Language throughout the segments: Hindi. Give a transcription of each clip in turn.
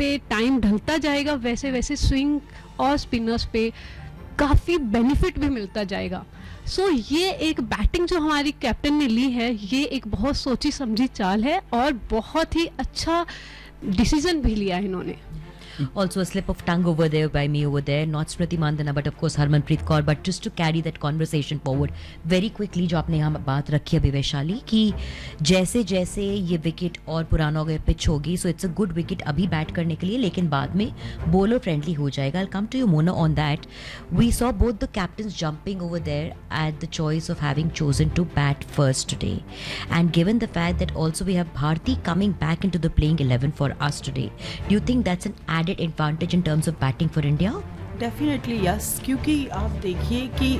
पे टाइम ढलता जाएगा वैसे वैसे स्विंग और स्पिनर्स पे काफ़ी बेनिफिट भी मिलता जाएगा। सो ये एक बैटिंग जो हमारी कैप्टन ने ली है, ये एक बहुत सोची समझी चाल है और बहुत ही अच्छा डिसीजन भी लिया है इन्होंने। Also a slip of tongue over there by me over there, not Smriti Mandhana but of course Harmanpreet Kaur, but just to carry that conversation forward very quickly, जो आपने यहाँ बात रखी अभी वैशाली कि जैसे जैसे ये विकेट और पुराना हो गया पिच होगी, so it's a good wicket अभी बैट करने के लिए, लेकिन बाद में bowler friendly हो जाएगा. I'll come to you Mona on that. We saw both the captains jumping over there at the choice of having chosen to bat first today, and given the fact that also we have Bharti coming back into the playing 11 for us today, do you think that's an added advantage in terms of batting for India? Definitely yes, क्योंकि आप देखिए कि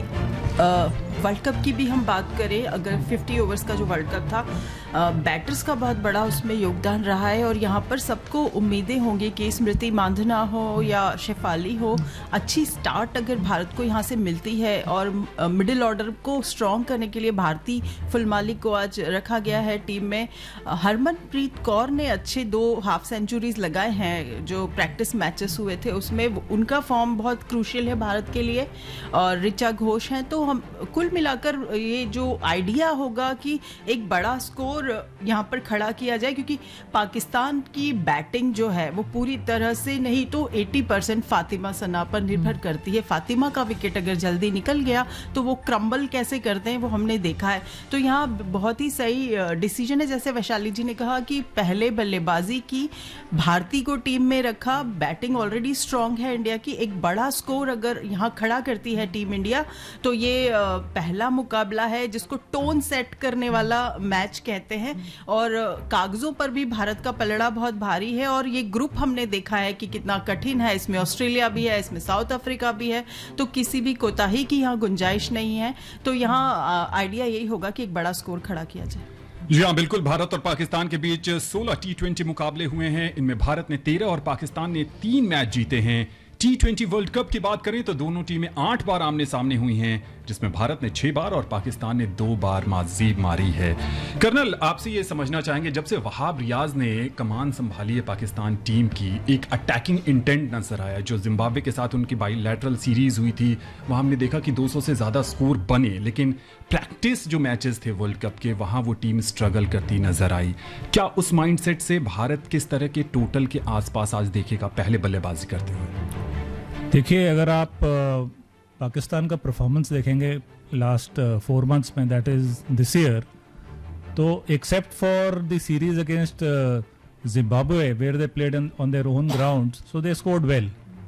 वर्ल्ड कप की भी हम बात करें, अगर 50 ओवर्स का जो वर्ल्ड कप था, बैटर्स का बहुत बड़ा उसमें योगदान रहा है और यहाँ पर सबको उम्मीदें होंगी कि स्मृति मांधना हो या शेफाली हो, अच्छी स्टार्ट अगर भारत को यहाँ से मिलती है और मिडिल ऑर्डर को स्ट्रॉन्ग करने के लिए भारती फुलमाली को आज रखा गया है टीम में। हरमनप्रीत कौर ने अच्छे 2 हाफ सेंचुरीज लगाए हैं, जो प्रैक्टिस मैचेस हुए थे उसमें उनका फॉर्म बहुत क्रूशियल है भारत के लिए, और ऋचा घोष हैं। तो हम कुल मिलाकर ये जो आइडिया होगा कि एक बड़ा स्कोर यहाँ पर खड़ा किया जाए, क्योंकि पाकिस्तान की बैटिंग जो है वो पूरी तरह से नहीं तो 80% फातिमा सना पर निर्भर करती है। फातिमा का विकेट अगर जल्दी निकल गया तो वो क्रम्बल कैसे करते हैं वो हमने देखा है। तो यहाँ बहुत ही सही डिसीजन है, जैसे वैशाली जी ने कहा कि पहले बल्लेबाजी की, भारती को टीम में रखा, बैटिंग ऑलरेडी स्ट्रांग है इंडिया की, एक बड़ा स्कोर अगर यहाँ खड़ा करती है टीम इंडिया तो ये पहला मुकाबला है जिसको टोन सेट करने वाला मैच कहते हैं, और कागजों पर भी भारत का पलड़ा बहुत भारी है। और ये ग्रुप हमने देखा है कि कितना कठिन है, इसमें ऑस्ट्रेलिया भी है, इसमें साउथ अफ्रीका भी है, तो किसी भी कोताही की यहाँ गुंजाइश नहीं है। तो यहाँ आइडिया यही होगा कि एक बड़ा स्कोर खड़ा किया जाए। जी हाँ, बिल्कुल। भारत और पाकिस्तान के बीच 16 T20 मुकाबले हुए हैं, इनमें भारत ने 13 और पाकिस्तान ने 3 मैच जीते हैं। T20 वर्ल्ड कप की बात करें तो दोनों टीमें 8 बार आमने सामने हुई हैं, जिसमें भारत ने 6 बार और पाकिस्तान ने 2 बार माजीब मारी है। कर्नल, आपसे ये समझना चाहेंगे, जब से वहाब रियाज ने कमान संभाली है पाकिस्तान टीम की, एक अटैकिंग इंटेंट नजर आया। जो जिम्बाब्वे के साथ उनकी बाइलैटरल सीरीज हुई थी, वहां हमने देखा कि 200 से ज्यादा स्कोर बने, लेकिन प्रैक्टिस जो मैचेस थे वर्ल्ड कप के, वहां वो टीम स्ट्रगल करती नजर आई। क्या उस माइंडसेट से भारत किस तरह के टोटल के आसपास आज देखेगा पहले बल्लेबाजी करते हुए? देखिए, अगर आप पाकिस्तान का परफॉर्मेंस देखेंगे लास्ट 4 मंथ्स में, दैट इज दिस ईयर, तो except for the series against Zimbabwe where they played on their own grounds, so they scored well.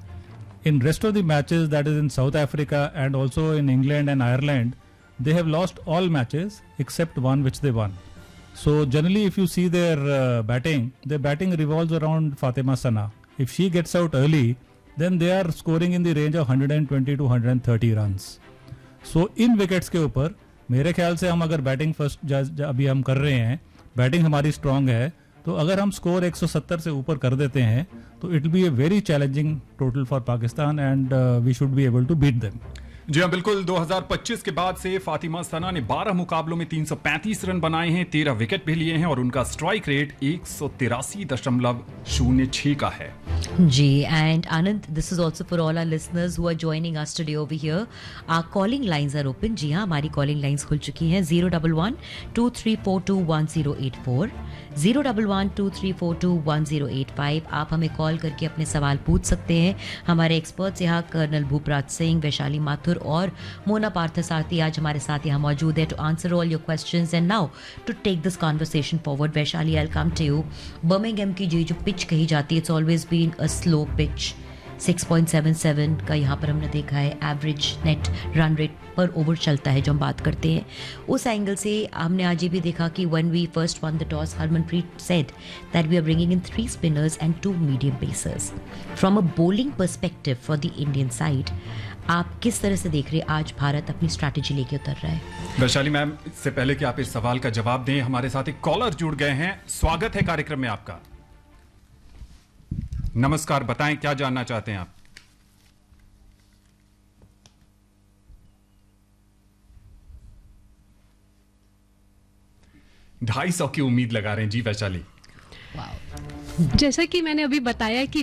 In rest of the matches, that is in South Africa and also in England and Ireland, they have lost all matches except one which they won. So generally, if you see their batting revolves around Fatima Sana. If she gets out early, then they are scoring in the range of 120 to 130 runs. So in wickets के ऊपर मेरे ख्याल से हम अगर बैटिंग फर्स्ट अभी हम कर रहे हैं, बैटिंग हमारी स्ट्रांग है, तो अगर हम स्कोर 170 से ऊपर कर देते हैं तो it will be a very challenging total for Pakistan and we should be able to beat them. जी हाँ, बिल्कुल। 2025 के बाद से फातिमा सना ने 12 मुकाबलों में 335 रन बनाए हैं, 13 विकेट भी लिए हैं और उनका स्ट्राइक रेट 183.06 का है. जी, and Anand, this is also for all our listeners who are joining us today over here. Our calling lines are open. जी हाँ, हमारी calling lines खुल चुकी हैं. 011-2342-1084, 011-2342-1085. आप हमें कॉल करके अपने सवाल पूछ सकते हैं. हमारे एक्सपर्ट्स यहाँ कर्नल भूपराज सिंह, वैशाली माथुर और मोना पार्थसारथी आज हमारे साथ यहाँ मौजूद है to answer all your questions. And now to take this conversation forward, Vaishali, I will come to you. Birmingham की जो पिच कही जाती है, it's always been a slow pitch. 6.77 का यहाँ पर हमने देखा है एवरेज नेट रन रेट पर ओवर चलता है जो हम बात करते हैं. उस एंगल से हमने आज ये भी देखा कि when we first one the toss, Harmanpreet said that we are bringing in 3 spinners and 2 medium pacers. From a bowling perspective for the Indian side, आप किस तरह से देख रहे हैं आज भारत अपनी स्ट्रैटेजी लेके उतर रहा है? वैशाली मैम, इससे पहले कि आप इस सवाल का जवाब दें, हमारे साथ एक कॉलर जुड़ गए हैं. स्वागत है कार्यक्रम में आपका. नमस्कार, बताएं क्या जानना चाहते हैं आप? $250 की उम्मीद लगा रहे हैं जी वैशाली. जैसा कि मैंने अभी बताया कि